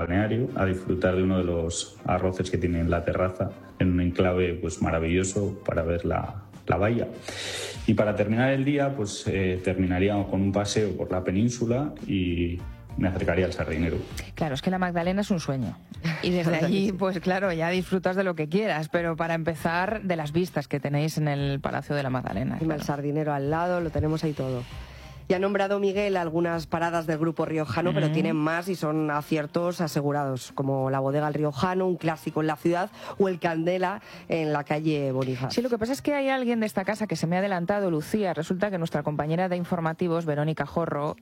balneario, a disfrutar de uno de los arroces que tiene en la terraza, en un enclave pues maravilloso para ver la bahía. Y para terminar el día, pues terminaría con un paseo por la península y me acercaría al Sardinero. Claro, es que la Magdalena es un sueño. Y desde allí, pues claro, ya disfrutas de lo que quieras, pero para empezar, de las vistas que tenéis en el Palacio de la Magdalena. Claro. El Sardinero al lado, lo tenemos ahí todo. Ya ha nombrado Miguel algunas paradas del grupo riojano, pero tienen más y son aciertos asegurados, como la Bodega El Riojano, un clásico en la ciudad, o el Candela en la calle Bonifaz. Sí, lo que pasa es que hay alguien de esta casa que se me ha adelantado, Lucía. Resulta que nuestra compañera de informativos, Verónica Jorro,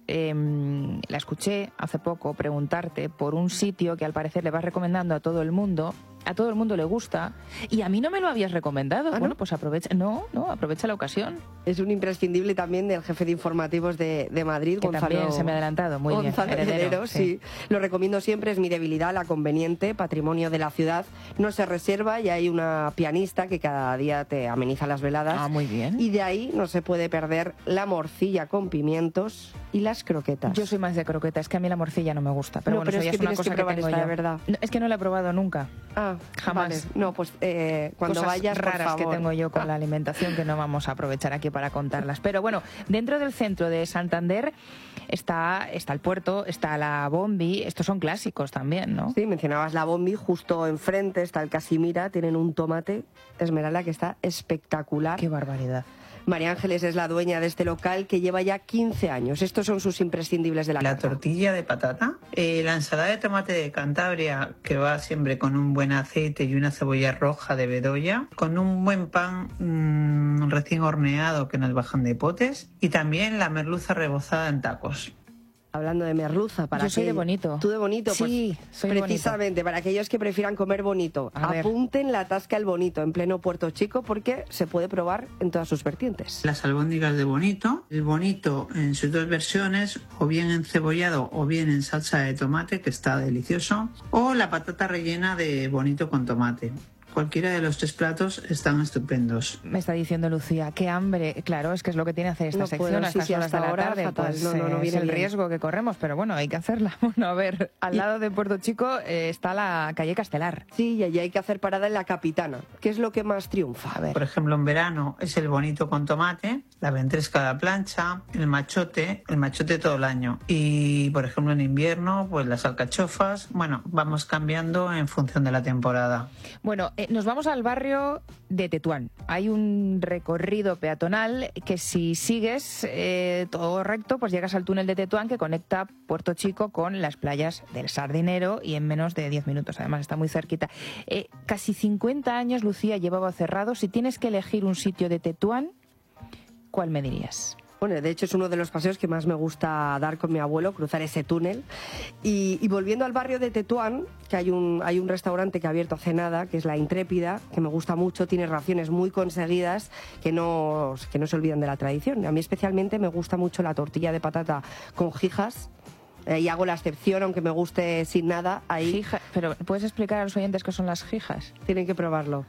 la escuché hace poco preguntarte por un sitio que al parecer le vas recomendando a todo el mundo le gusta, y a mí no me lo habías recomendado. ¿Ah, bueno, no? Pues aprovecha la ocasión. Es un imprescindible también del jefe de informativos de Madrid, que Gonzalo. También se me ha adelantado, muy Gonzalo bien. Heredero, sí. Lo recomiendo siempre, es mi debilidad, la conveniente, patrimonio de la ciudad. No se reserva y hay una pianista que cada día te ameniza las veladas. Ah, muy bien. Y de ahí no se puede perder la morcilla con pimientos y las croquetas. Yo soy más de croquetas, es que a mí la morcilla no me gusta. Pero bueno, pero eso ya es que una cosa que tengo esta, yo. de verdad. No, es que no la he probado nunca. Ah, jamás. Vale. No, pues cuando cosas vayas, por raras favor. que tengo yo con la alimentación que no vamos a aprovechar aquí para contarlas. Pero bueno, dentro del centro de Santander está el puerto, está la Bombi, estos son clásicos también, ¿no? Sí, mencionabas la Bombi, justo enfrente está el Casimira, tienen un tomate Esmeralda que está espectacular. Qué barbaridad. María Ángeles es la dueña de este local que lleva ya 15 años. Estos son sus imprescindibles de la La carta. tortilla de patata, la ensalada de tomate de Cantabria, que va siempre con un buen aceite y una cebolla roja de Bedoya, con un buen pan recién horneado que nos bajan de potes, y también la merluza rebozada en tacos. Hablando de merluza, para Yo soy de Bonito. ¿Tú de Bonito? Sí, pues, soy de precisamente, para aquellos que prefieran comer bonito, apunten la tasca El Bonito en pleno Puerto Chico porque se puede probar en todas sus vertientes. Las albóndigas de bonito, el bonito en sus dos versiones, o bien encebollado o bien en salsa de tomate, que está delicioso, o la patata rellena de bonito con tomate. Cualquiera de los tres platos están estupendos. Me está diciendo Lucía, qué hambre. Claro, es que es lo que tiene hacer esta sección a estas horas de la tarde. Fatal. Pues, no es viene el bien. riesgo que corremos, pero bueno, hay que hacerla. Bueno, a ver, al lado de Puerto Chico está la calle Castelar. Sí, y allí hay que hacer parada en la Capitana. ¿Qué es lo que más triunfa? A ver. Por ejemplo, en verano es el bonito con tomate, la ventresca a la plancha, el machote todo el año. Y, por ejemplo, en invierno, pues las alcachofas. Bueno, vamos cambiando en función de la temporada. Bueno, nos vamos al barrio de Tetuán. Hay un recorrido peatonal que si sigues todo recto, pues llegas al túnel de Tetuán que conecta Puerto Chico con las playas del Sardinero y en menos de 10 minutos. Además está muy cerquita. Casi 50 años Lucía llevaba cerrado. Si tienes que elegir un sitio de Tetuán, ¿cuál me dirías? Bueno, de hecho es uno de los paseos que más me gusta dar con mi abuelo, cruzar ese túnel. Y volviendo al barrio de Tetuán, que hay un restaurante que ha abierto hace nada, que es La Intrépida, que me gusta mucho, tiene raciones muy conseguidas que no se olvidan de la tradición. A mí especialmente me gusta mucho la tortilla de patata con jijas. Y hago la excepción, aunque me guste sin nada. Ahí Pero ¿puedes explicar a los oyentes qué son las jijas? Tienen que probarlo.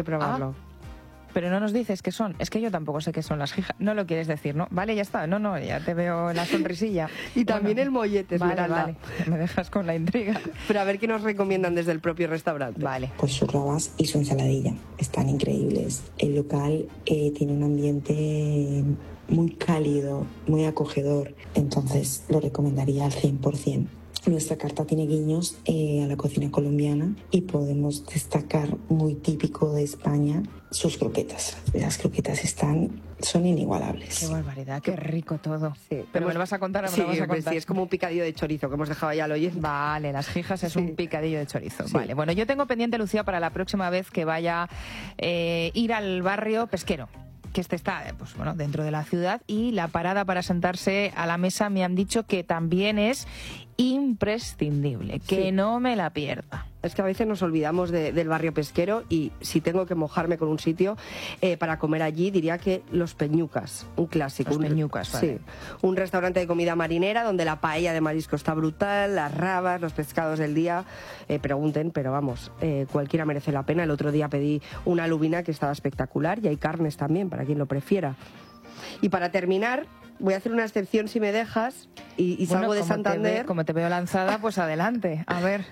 Pero no nos dices qué son. Es que yo tampoco sé qué son las jijas. No lo quieres decir, ¿no? Vale, ya está. No, ya te veo la sonrisilla. Y también el mollete, vale. Me dejas con la intriga. Pero a ver qué nos recomiendan desde el propio restaurante. Vale. Pues sus rabas y su ensaladilla. Están increíbles. El local tiene un ambiente muy cálido, muy acogedor. Entonces lo recomendaría al 100%. Nuestra carta tiene guiños a la cocina colombiana y podemos destacar muy típico de España sus croquetas. Las croquetas son inigualables. Qué barbaridad, qué rico todo. Sí, pero me lo vas a contar, sí, es como un picadillo de chorizo que hemos dejado ya al oyente. Vale, las jijas es un picadillo de chorizo. Sí. Vale, bueno, yo tengo pendiente, Lucía, para la próxima vez que vaya ir al barrio pesquero, que está pues, bueno, dentro de la ciudad, y la parada para sentarse a la mesa me han dicho que también es imprescindible, que no me la pierda. Es que a veces nos olvidamos del barrio pesquero y si tengo que mojarme con un sitio para comer allí, diría que Los Peñucas, un clásico. Los Peñucas, vale. Sí, un restaurante de comida marinera donde la paella de marisco está brutal, las rabas, los pescados del día. Pregunten, pero vamos, cualquiera merece la pena. El otro día pedí una lubina que estaba espectacular y hay carnes también, para quien lo prefiera. Y para terminar, voy a hacer una excepción si me dejas y salgo de Santander. Como te veo lanzada, pues adelante, a ver.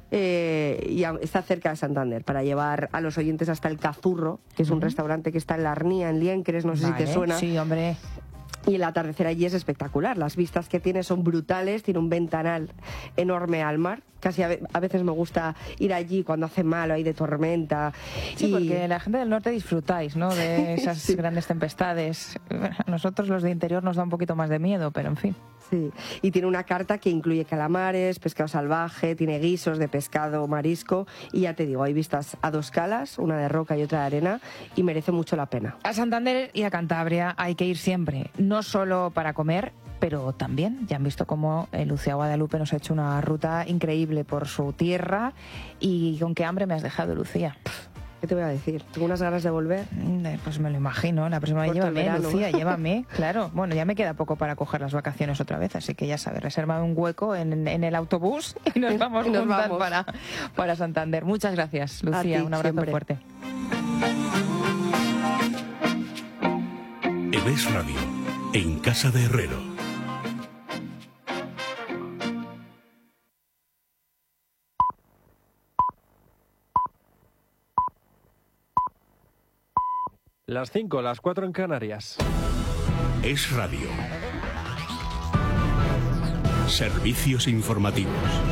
y está cerca de Santander, para llevar a los oyentes hasta el Cazurro, que es un restaurante que está en La Arnía, en Liencres, no sé si te suena. Sí, hombre. Y el atardecer allí es espectacular, las vistas que tiene son brutales, tiene un ventanal enorme al mar. Casi a veces me gusta ir allí cuando hace malo, hay de tormenta. Sí, porque la gente del norte disfrutáis, ¿no?, de esas grandes tempestades. A nosotros los de interior nos da un poquito más de miedo, pero en fin. Sí, y tiene una carta que incluye calamares, pescado salvaje, tiene guisos de pescado, marisco, y ya te digo, hay vistas a 2 calas, una de roca y otra de arena, y merece mucho la pena. A Santander y a Cantabria hay que ir siempre, no solo para comer, pero también, ya han visto cómo Lucía Guadalupe nos ha hecho una ruta increíble por su tierra, y con qué hambre me has dejado, Lucía. ¿Qué te voy a decir? Tengo unas ganas de volver. Pues me lo imagino. La próxima vez llévame, Lucía, llévame. Claro. Bueno, ya me queda poco para coger las vacaciones otra vez, así que ya sabes, resérvame un hueco en el autobús y nos vamos juntas para Santander. Muchas gracias, Lucía. Un abrazo fuerte. EBES Radio, en Casa de Herrero. Las 5, las 4 en Canarias. Es Radio. Servicios informativos.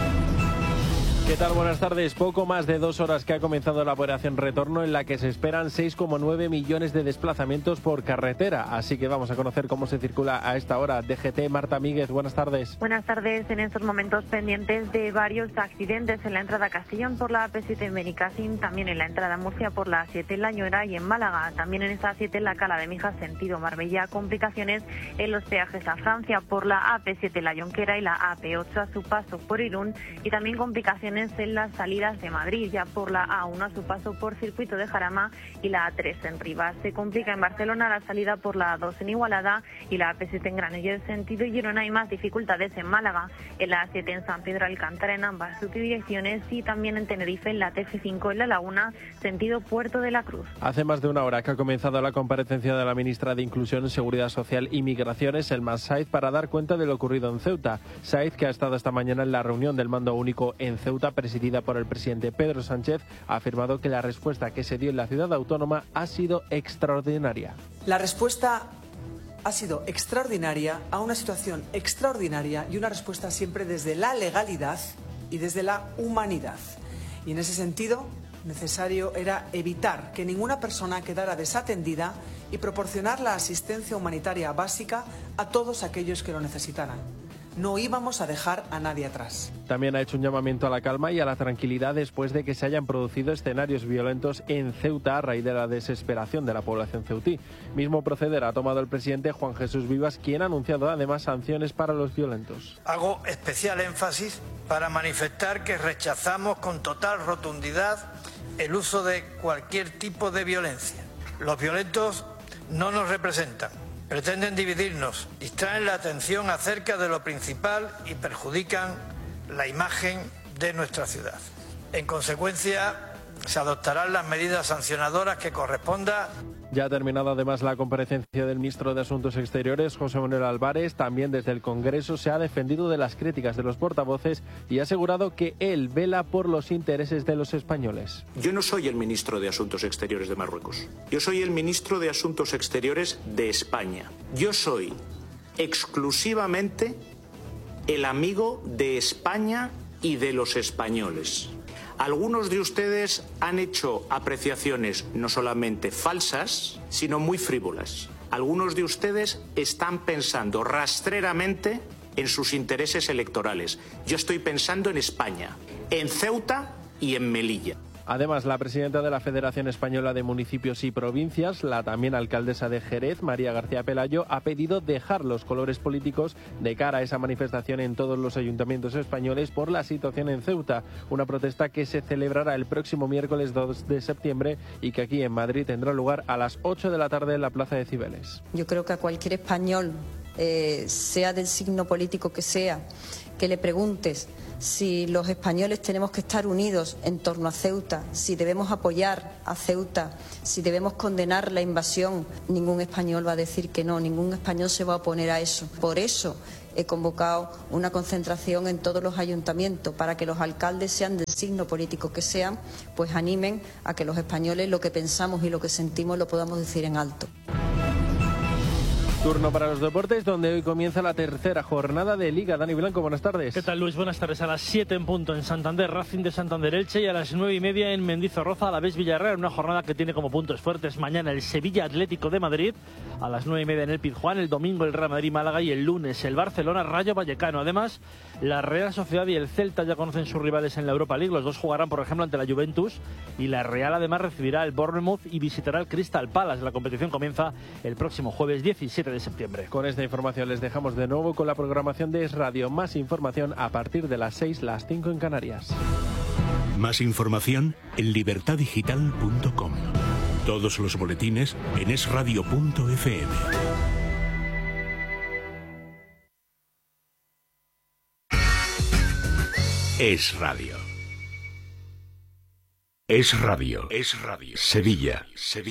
¿Qué tal? Buenas tardes. Poco más de 2 horas que ha comenzado la operación Retorno, en la que se esperan 6,9 millones de desplazamientos por carretera. Así que vamos a conocer cómo se circula a esta hora. DGT, Marta Míguez, buenas tardes. Buenas tardes. En estos momentos pendientes de varios accidentes en la entrada a Castellón por la AP7 en Benicàssim, también en la entrada a Murcia por la A7 en La Ñora y en Málaga. También en esta A7 en la Cala de Mijas, sentido Marbella. Complicaciones en los peajes a Francia por la AP7 La Jonquera y la AP8 a su paso por Irún, y también complicaciones en las salidas de Madrid, ya por la A1 a su paso por Circuito de Jarama y la A3 en Rivas. Se complica en Barcelona la salida por la A2 en Igualada y la AP7 en Granollers sentido Girona. Hay más dificultades en Málaga, en la A7 en San Pedro Alcántara en ambas subdirecciones, y también en Tenerife en la TF5 en La Laguna sentido Puerto de la Cruz. Hace más de 1 hora que ha comenzado la comparecencia de la ministra de Inclusión, Seguridad Social y Migraciones, Elma Saiz, para dar cuenta de lo ocurrido en Ceuta. Saiz, que ha estado esta mañana en la reunión del Mando Único en Ceuta, presidida por el presidente Pedro Sánchez, ha afirmado que la respuesta que se dio en la ciudad autónoma ha sido extraordinaria. La respuesta ha sido extraordinaria a una situación extraordinaria, y una respuesta siempre desde la legalidad y desde la humanidad. Y en ese sentido, necesario era evitar que ninguna persona quedara desatendida y proporcionar la asistencia humanitaria básica a todos aquellos que lo necesitaran. No íbamos a dejar a nadie atrás. También ha hecho un llamamiento a la calma y a la tranquilidad después de que se hayan producido escenarios violentos en Ceuta a raíz de la desesperación de la población ceutí. Mismo proceder ha tomado el presidente Juan Jesús Vivas, quien ha anunciado además sanciones para los violentos. Hago especial énfasis para manifestar que rechazamos con total rotundidad el uso de cualquier tipo de violencia. Los violentos no nos representan. Pretenden dividirnos, distraen la atención acerca de lo principal y perjudican la imagen de nuestra ciudad. En consecuencia, se adoptarán las medidas sancionadoras que corresponda. Ya ha terminado además la comparecencia del ministro de Asuntos Exteriores, José Manuel Álvarez. También desde el Congreso se ha defendido de las críticas de los portavoces y ha asegurado que él vela por los intereses de los españoles. Yo no soy el ministro de Asuntos Exteriores de Marruecos. Yo soy el ministro de Asuntos Exteriores de España. Yo soy exclusivamente el amigo de España y de los españoles. Algunos de ustedes han hecho apreciaciones no solamente falsas, sino muy frívolas. Algunos de ustedes están pensando rastreramente en sus intereses electorales. Yo estoy pensando en España, en Ceuta y en Melilla. Además, la presidenta de la Federación Española de Municipios y Provincias, la también alcaldesa de Jerez, María García Pelayo, ha pedido dejar los colores políticos de cara a esa manifestación en todos los ayuntamientos españoles por la situación en Ceuta, una protesta que se celebrará el próximo miércoles 2 de septiembre y que aquí en Madrid tendrá lugar a las 8 de la tarde en la Plaza de Cibeles. Yo creo que a cualquier español, sea del signo político que sea, que le preguntes si los españoles tenemos que estar unidos en torno a Ceuta, si debemos apoyar a Ceuta, si debemos condenar la invasión, ningún español va a decir que no, ningún español se va a oponer a eso. Por eso he convocado una concentración en todos los ayuntamientos, para que los alcaldes sean del signo político que sean, pues animen a que los españoles lo que pensamos y lo que sentimos lo podamos decir en alto. Turno para los deportes, donde hoy comienza la tercera jornada de Liga. Dani Blanco, buenas tardes. ¿Qué tal, Luis? Buenas tardes. A las 7 en punto en Santander, Racing de Santander Elche, y a las 9:30 en Mendizorroza, Alavés Villarreal. Una jornada que tiene como puntos fuertes mañana el Sevilla Atlético de Madrid, a las 9:30 en el Pizjuán, el domingo el Real Madrid Málaga y el lunes el Barcelona Rayo Vallecano. Además, la Real Sociedad y el Celta ya conocen sus rivales en la Europa League. Los dos jugarán, por ejemplo, ante la Juventus, y la Real además recibirá el Bournemouth y visitará el Crystal Palace. La competición comienza el próximo jueves 17 de septiembre. Con esta información les dejamos de nuevo con la programación de Es Radio. Más información a partir de las 6, las 5 en Canarias. Más información en libertadigital.com. Todos los boletines en esradio.fm. Es Radio. Es Radio. Es Radio. Sevilla.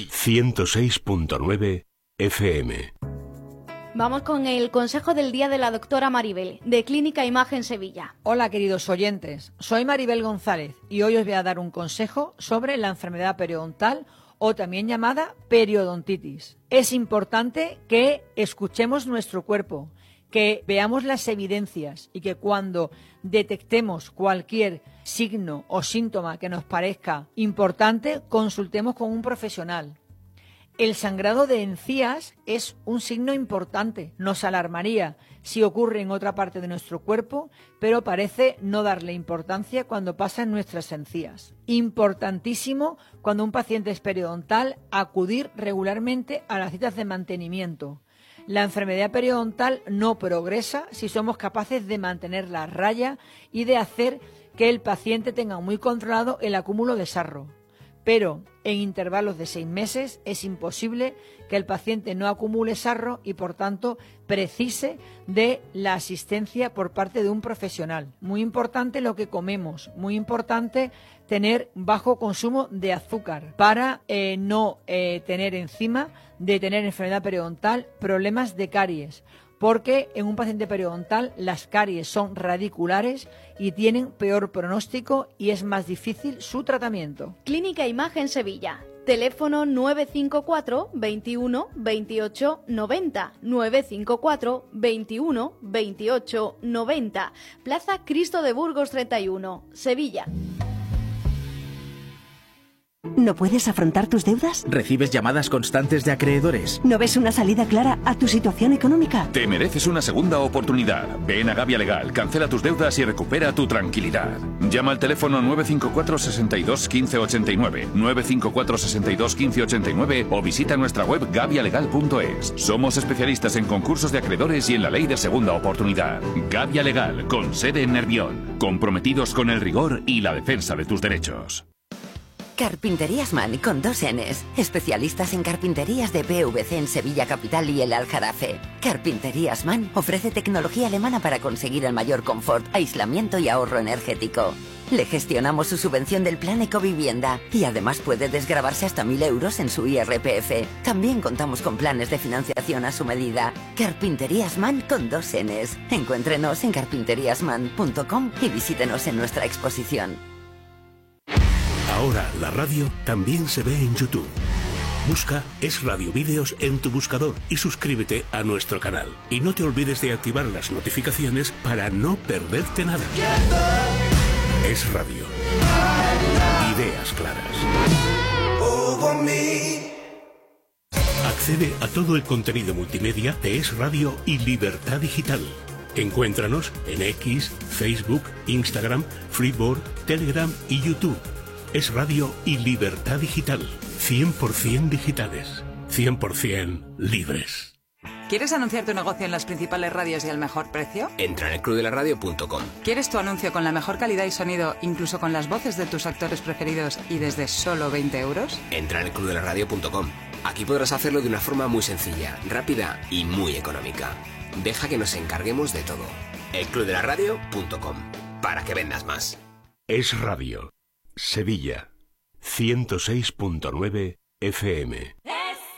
106.9 FM. Vamos con el consejo del día de la doctora Maribel, de Clínica Imagen Sevilla. Hola, queridos oyentes. Soy Maribel González y hoy os voy a dar un consejo sobre la enfermedad periodontal, o también llamada periodontitis. Es importante que escuchemos nuestro cuerpo, que veamos las evidencias y que cuando detectemos cualquier signo o síntoma que nos parezca importante, consultemos con un profesional. El sangrado de encías es un signo importante. Nos alarmaría si ocurre en otra parte de nuestro cuerpo, pero parece no darle importancia cuando pasa en nuestras encías. Importantísimo cuando un paciente es periodontal acudir regularmente a las citas de mantenimiento. La enfermedad periodontal no progresa si somos capaces de mantenerla a raya y de hacer que el paciente tenga muy controlado el acúmulo de sarro. Pero en intervalos de 6 meses es imposible que el paciente no acumule sarro y, por tanto, precise de la asistencia por parte de un profesional. Muy importante lo que comemos, muy importante tener bajo consumo de azúcar para no tener encima de tener enfermedad periodontal problemas de caries. Porque en un paciente periodontal las caries son radiculares y tienen peor pronóstico y es más difícil su tratamiento. Clínica Imagen Sevilla. Teléfono 954 21 28 90. 954 21 28 90. Plaza Cristo de Burgos 31, Sevilla. ¿No puedes afrontar tus deudas? ¿Recibes llamadas constantes de acreedores? ¿No ves una salida clara a tu situación económica? Te mereces una segunda oportunidad. Ven a Gavia Legal, cancela tus deudas y recupera tu tranquilidad. Llama al teléfono 954 62 15 89, 954 62 15 89 o visita nuestra web gavialegal.es. Somos especialistas en concursos de acreedores y en la ley de segunda oportunidad. Gavia Legal, con sede en Nervión, comprometidos con el rigor y la defensa de tus derechos. Carpinterías Man, con 2 Ns. Especialistas en carpinterías de PVC en Sevilla Capital y el Aljarafe. Carpinterías Man ofrece tecnología alemana para conseguir el mayor confort, aislamiento y ahorro energético. Le gestionamos su subvención del Plan Ecovivienda y además puede desgravarse hasta 1.000 euros en su IRPF. También contamos con planes de financiación a su medida. Carpinterías Man, con 2 Ns. Encuéntrenos en carpinteriasman.com y visítenos en nuestra exposición. Ahora la radio también se ve en YouTube. Busca Es Radio Vídeos en tu buscador y suscríbete a nuestro canal. Y no te olvides de activar las notificaciones para no perderte nada. Es Radio. Ideas claras. Accede a todo el contenido multimedia de Es Radio y Libertad Digital. Encuéntranos en X, Facebook, Instagram, Freeboard, Telegram y YouTube. Es Radio y Libertad Digital. 100% digitales. 100% libres. ¿Quieres anunciar tu negocio en las principales radios y al mejor precio? Entra en elclubdelaradio.com. ¿Quieres tu anuncio con la mejor calidad y sonido, incluso con las voces de tus actores preferidos y desde solo 20 euros? Entra en elclubdelaradio.com. Aquí podrás hacerlo de una forma muy sencilla, rápida y muy económica. Deja que nos encarguemos de todo. elclubdelaradio.com. Para que vendas más. Es Radio. Sevilla. 106.9 FM.